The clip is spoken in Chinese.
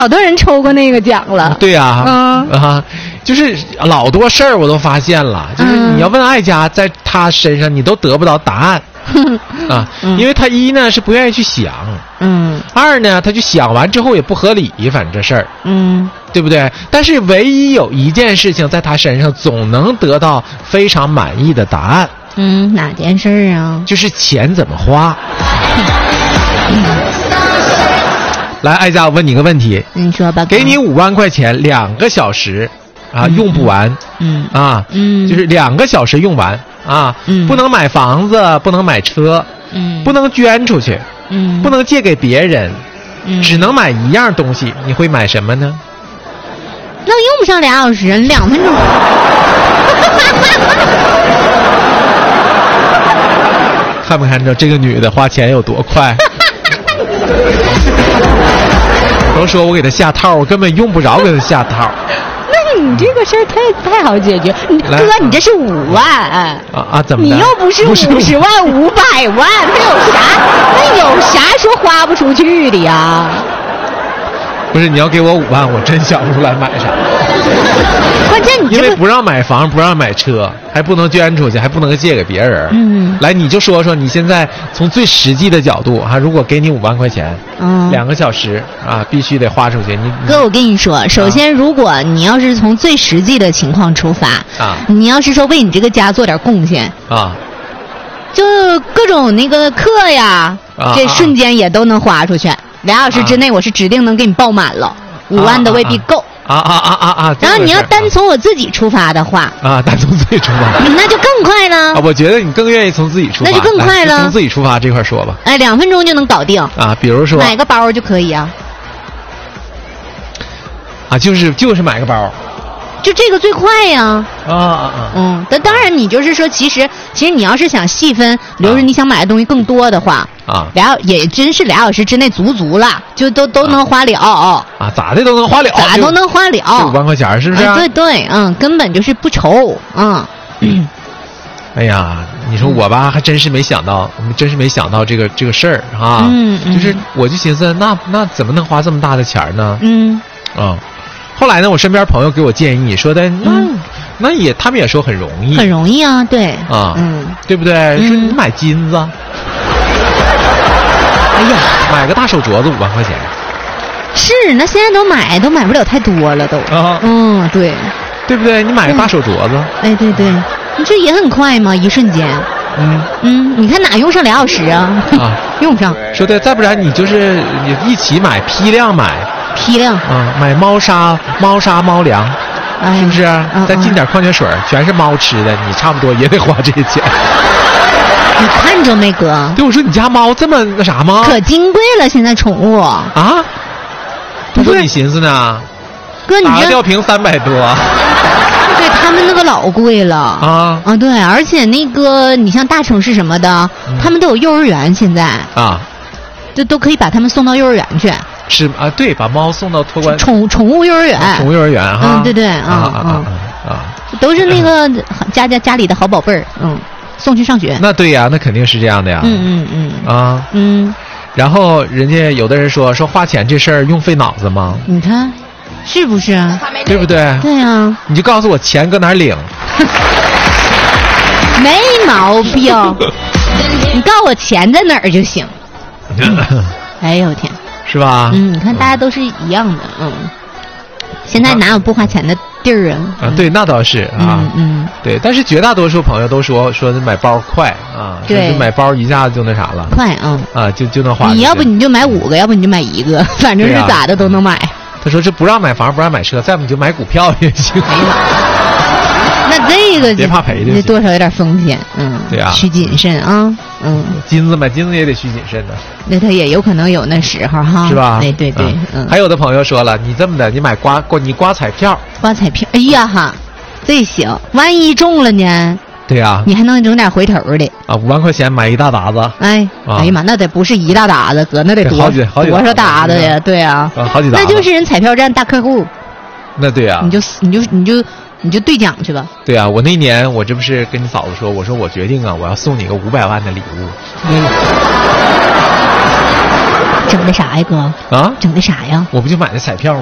好多人抽过那个奖了。 对呀，就是老多事儿我都发现了，就是你要问爱家，在他身上你都得不到答案啊，因为他一呢是不愿意去想，二呢他就想完之后也不合理，反正这事儿，对不对？但是唯一有一件事情在他身上总能得到非常满意的答案， 哪件事儿啊？ 就是钱怎么花。来，爱家，我问你个问题， 你说吧。 给你5万块钱，2个小时啊，用不完，就是2个小时用完啊，不能买房子，不能买车，不能捐出去，不能借给别人，只能买一样东西，你会买什么呢？ 那用不上2小时，2分钟。 看没看着这个女的花钱有多快？都说我给她下套，我根本用不着给她下套。 那你这个事儿太好解决。哥，你这是5万怎么的？ 你又不是50万500万，那有啥说花不出去的呀？ 不是，你要给我5万，我真想不出来买啥。 关键你因为不让买房，不让买车，还不能捐出去，还不能借给别人。来，你就说说你现在从最实际的角度如果给你5万块钱，2个小时啊，必须得花出去。 哥，我跟你说，首先，如果你要是从最实际的情况出发你要是说为你这个家做点贡献就各种那个课呀，这瞬间也都能花出去。2小时之内，我是指定能给你报满了，5万都未必够。然后你要单从我自己出发的话单从自己出发， 那就更快了。 我觉得你更愿意从自己出发， 那就更快了。 从自己出发这块说吧。 2分钟就能搞定比如说买个包就可以就是买个包。 就这个最快呀！当然，你就是说，其实你要是想细分，比如说你想买的东西更多的话也真是2小时之内足了，就都能花了咋的都能花了， 咋都能花了。这 5万块钱是不是？ 对，根本就是不愁哎呀，你说我吧，还真是没想到，这个事儿就是我就寻思，那怎么能花这么大的钱呢？后来呢，我身边朋友给我建议说的，他们也说很容易， 很容易啊，对对不对？说你买金子，买个大手镯子5万块钱， 是那现在都买不了太多了都对不对？你买个大手镯子， 对，你这也很快嘛，一瞬间，你看哪用上2小时用不上。 说对，再不然你一起买批量买。买猫砂猫粮，是不是？再进点矿泉水，全是猫吃的，你差不多也得花这些钱。 你看着没，哥？ 对，我说你家猫这么那啥吗？ 可金贵了，现在宠物不说你寻思呢？ 哥，你这吊瓶300多。 对，他们那个老贵了对，而且那个你像大城市什么的，他们都有幼儿园，现在都可以把他们送到幼儿园去。 是对，把猫送到托管宠物幼儿园，对都是那个家里的好宝贝儿，送去上学。 那对呀，那肯定是这样的呀。然后人家有的人说花钱这事儿用费脑子吗？ 你看，是不是？ 对不对？ 对呀。你就告诉我钱搁哪儿领？ 没毛病。你告诉我钱在哪儿就行。哎呦天！ 是吧？ 你看大家都是一样的，现在哪有不花钱的地儿对，那倒是对，但是绝大多数朋友都说买包快对，买包一下子就那啥了， 快就能花。 你要不你就买5个，要不你就买1个，反正是咋的都能买。 他说这不让买房，不让买车，再不你就买股票也行。 那这个别怕赔的， 多少有点风险， 对呀， 需谨慎买金子也得需谨慎的。 那他也有可能有那时候是吧？ 对， 还有的朋友说了，你这么的，你刮彩票， 哎呀这行，万一中了呢？ 对呀， 你还能整点回头的 5万块钱买一大沓子。 哎呀妈，那得不是一大沓子，哥，那得多少沓子呀？对呀， 好几沓。 那就是人彩票站大客户。 那对呀， 你就兑奖去吧。 对啊，我那年我这不是跟你嫂子说，我说我决定我要送你个500万的礼物。 整的啥呀，哥？ 啊， 整的啥呀？ 我不就买的彩票吗？